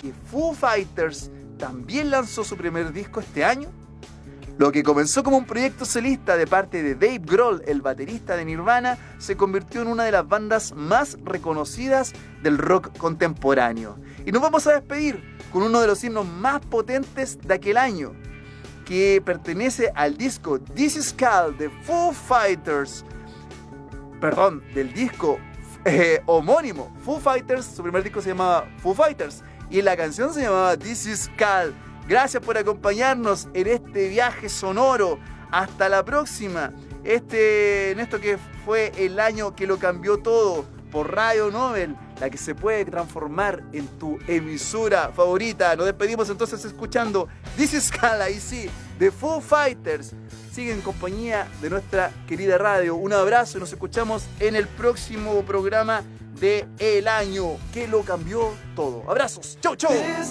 que Foo Fighters también lanzó su primer disco este año? Lo que comenzó como un proyecto solista de parte de Dave Grohl, el baterista de Nirvana, se convirtió en una de las bandas más reconocidas del rock contemporáneo. Y nos vamos a despedir con uno de los himnos más potentes de aquel año, que pertenece al disco This Is Called de Foo Fighters. Perdón, del disco homónimo Foo Fighters. Su primer disco se llamaba Foo Fighters y la canción se llamaba This Is Called. Gracias por acompañarnos en este viaje sonoro. Hasta la próxima. En esto que fue el año que lo cambió todo, por Radio Nobel, la que se puede transformar en tu emisora favorita. Nos despedimos entonces escuchando This Is Called, ahí sí, de Foo Fighters. Sigue en compañía de nuestra querida radio. Un abrazo y nos escuchamos en el próximo programa de El Año que lo cambió todo. Abrazos. Chau, chau.